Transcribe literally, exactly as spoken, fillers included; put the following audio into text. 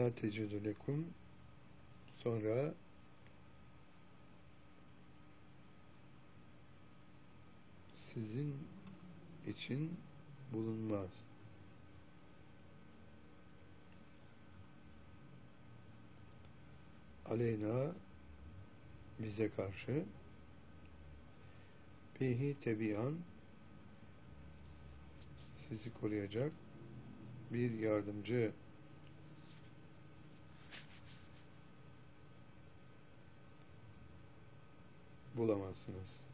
la tecidu lekum, sonra sizin için bulunmaz. Aleyna, bize karşı, bihi tebian, sizi koruyacak bir yardımcı bulamazsınız.